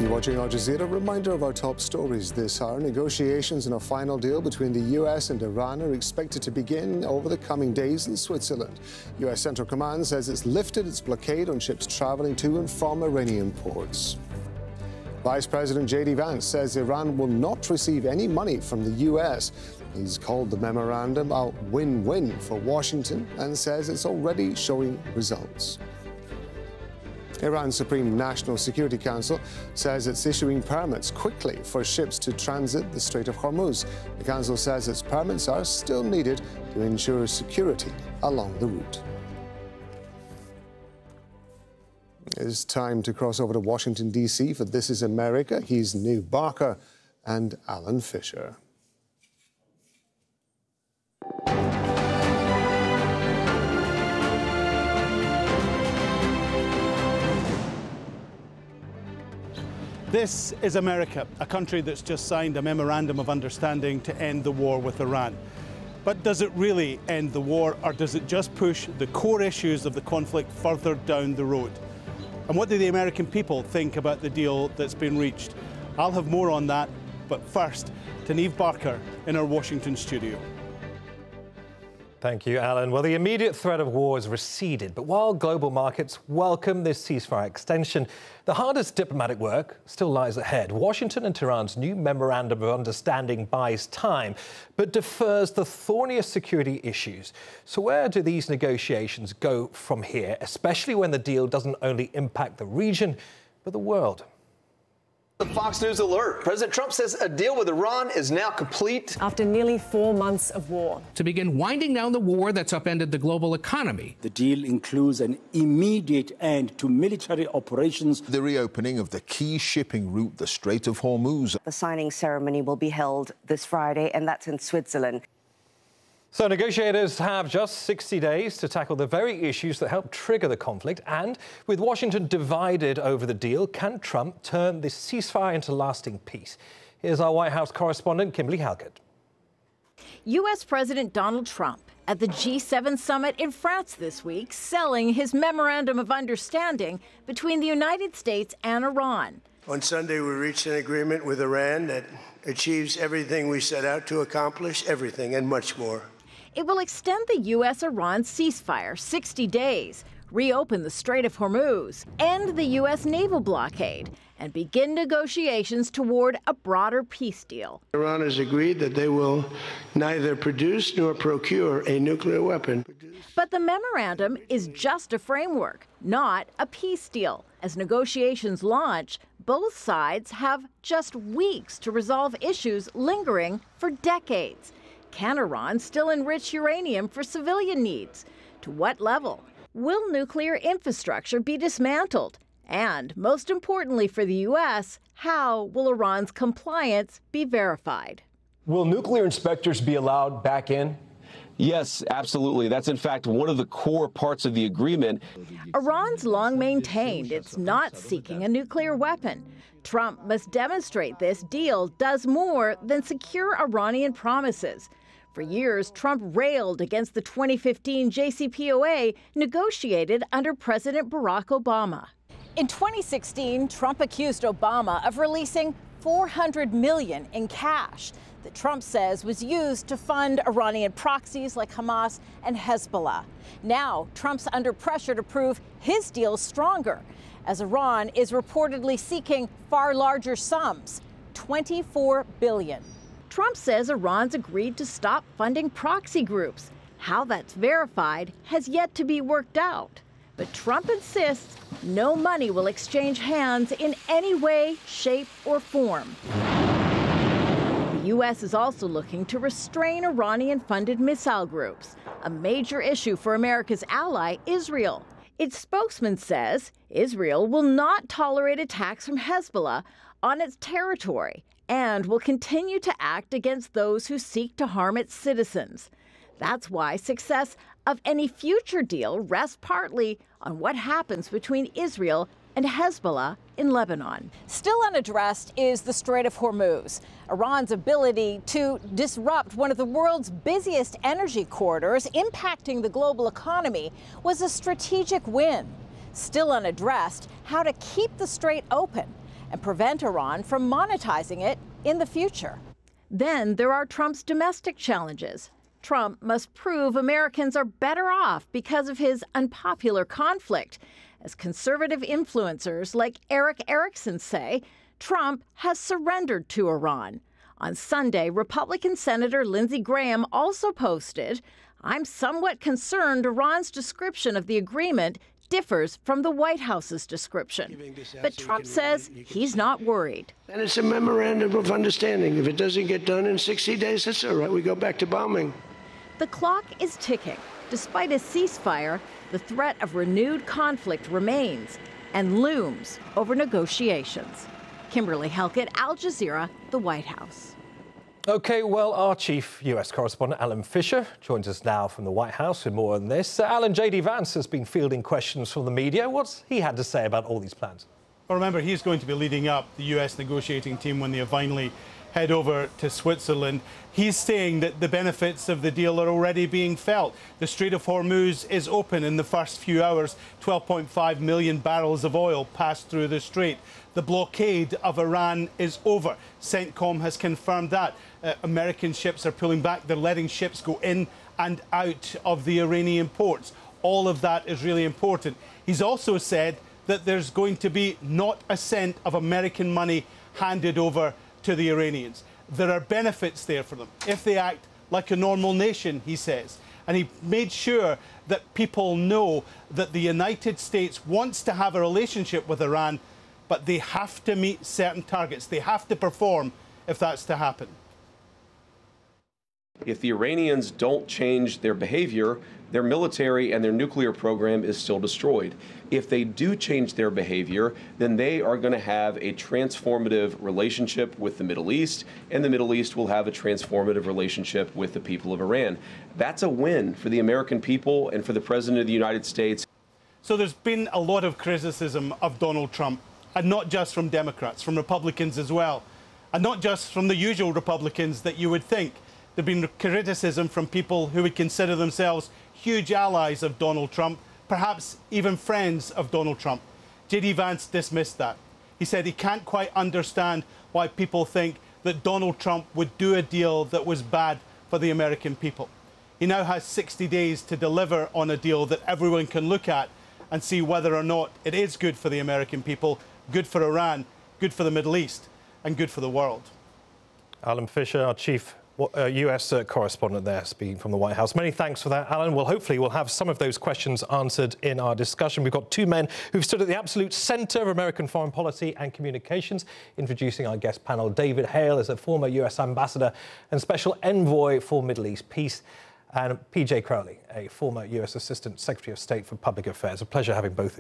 You're watching Al Jazeera. Reminder of our top stories this hour. Negotiations on a final deal between the U.S. and Iran are expected to begin over the coming days in Switzerland. U.S. Central Command says it's lifted its blockade on ships traveling to and from Iranian ports. Vice President J.D. Vance says Iran will not receive any money from the U.S. He's called the memorandum a win-win for Washington and says it's already showing results. Iran's Supreme National Security Council says it's issuing permits quickly for ships to transit the Strait of Hormuz. The council says its permits are still needed to ensure security along the route. It's time to cross over to Washington, D.C. for This is America. Here's Niamh Barker and Alan Fisher. This is America, a country that's just signed a memorandum of understanding to end the war with Iran. But does it really end the war, or does it just push the core issues of the conflict further down the road? And what do the American people think about the deal that's been reached? I'll have more on that, but first, to Niamh Barker in our Washington studio. Thank you, Alan. Well, the immediate threat of war has receded, but while global markets welcome this ceasefire extension, the hardest diplomatic work still lies ahead. Washington and Tehran's new memorandum of understanding buys time, but defers the thorniest security issues. So where do these negotiations go from here, especially when the deal doesn't only impact the region, but the world? The Fox News alert. President Trump says a deal with Iran is now complete. After nearly 4 months of war. To begin winding down the war that's upended the global economy. The deal includes an immediate end to military operations. The reopening of the key shipping route, the Strait of Hormuz. The signing ceremony will be held this Friday, and that's in Switzerland. So negotiators have just 60 days to tackle the very issues that helped trigger the conflict. And with Washington divided over the deal, can Trump turn this ceasefire into lasting peace? Here's our White House correspondent, Kimberly Halkett. U.S. President Donald Trump at the G7 summit in France this week, selling his memorandum of understanding between the United States and Iran. On Sunday, we reached an agreement with Iran that achieves everything we set out to accomplish, everything and much more. It will extend the U.S.-Iran ceasefire 60 days, reopen the Strait of Hormuz, end the U.S. naval blockade, and begin negotiations toward a broader peace deal. Iran has agreed that they will neither produce nor procure a nuclear weapon. But the memorandum is just a framework, not a peace deal. As negotiations launch, both sides have just weeks to resolve issues lingering for decades. Can Iran still enrich uranium for civilian needs? To what level? Will nuclear infrastructure be dismantled? And, most importantly for the U.S., how will Iran's compliance be verified? Will nuclear inspectors be allowed back in? Yes, absolutely. That's, in fact, one of the core parts of the agreement. Iran's long maintained it's not seeking a nuclear weapon. Trump must demonstrate this deal does more than secure Iranian promises. For years, Trump railed against the 2015 JCPOA negotiated under President Barack Obama. In 2016, Trump accused Obama of releasing $400 million in cash that Trump says was used to fund Iranian proxies like Hamas and Hezbollah. Now, Trump's under pressure to prove his deal's stronger, as Iran is reportedly seeking far larger sums, $24 billion. Trump says Iran's agreed to stop funding proxy groups. How that's verified has yet to be worked out. But Trump insists no money will exchange hands in any way, shape, or form. The U.S. is also looking to restrain Iranian-funded missile groups, a major issue for America's ally, Israel. Its spokesman says Israel will not tolerate attacks from Hezbollah on its territory and will continue to act against those who seek to harm its citizens. That's why success of any future deal rests partly on what happens between Israel and Hezbollah in Lebanon. Still unaddressed is the Strait of Hormuz. Iran's ability to disrupt one of the world's busiest energy corridors, impacting the global economy, was a strategic win. Still unaddressed, how to keep the strait open and prevent Iran from monetizing it in the future. Then there are Trump's domestic challenges. Trump must prove Americans are better off because of his unpopular conflict. As conservative influencers like Eric Erickson say, Trump has surrendered to Iran. On Sunday, Republican Senator Lindsey Graham also posted, "I'm somewhat concerned Iran's description of the agreement differs from the White House's description." But Trump says he's not worried. And it's a memorandum of understanding. If it doesn't get done in 60 days, that's all right. We go back to bombing. The clock is ticking. Despite a ceasefire, the threat of renewed conflict remains and looms over negotiations. Kimberly Halkett, Al Jazeera, the White House. OK, well, our chief US correspondent, Alan Fisher, joins us now from the White House with more on this. Alan, J.D. Vance has been fielding questions from the media. What's he had to say about all these plans? Well, remember, he's going to be leading up the US negotiating team when they finally head over to Switzerland. He's saying that the benefits of the deal are already being felt. The Strait of Hormuz is open in the first few hours. 12.5 million barrels of oil passed through the strait. The blockade of Iran is over. CENTCOM has confirmed that. American ships are pulling back. They're letting ships go in and out of the Iranian ports. All of that is really important. He's also said that there's going to be not a cent of American money handed over to the Iranians. There are benefits there for them if they act like a normal nation, he says. And he made sure that people know that the United States wants to have a relationship with Iran, but they have to meet certain targets. They have to perform if that's to happen. If the Iranians don't change their behavior, their military and their nuclear program is still destroyed. If they do change their behavior, then they are going to have a transformative relationship with the Middle East, and the Middle East will have a transformative relationship with the people of Iran. That's a win for the American people and for the President of the United States. So there's been a lot of criticism of Donald Trump, and not just from Democrats, from Republicans as well, and not just from the usual Republicans that you would think. There's been criticism from people who would consider themselves huge allies of Donald Trump, perhaps even friends of Donald Trump. J.D. Vance dismissed that. He said he can't quite understand why people think that Donald Trump would do a deal that was bad for the American people. He now has 60 days to deliver on a deal that everyone can look at and see whether or not it is good for the American people, good for Iran, good for the Middle East, and good for the world. Alan Fisher, our chief US correspondent there, speaking from the White House. Many thanks for that, Alan. Well, hopefully we'll have some of those questions answered in our discussion. We've got two men who've stood at the absolute centre of American foreign policy and communications. Introducing our guest panel, David Hale is a former US ambassador and special envoy for Middle East peace, and PJ Crowley, a former US Assistant Secretary of State for Public Affairs. A pleasure having both of you.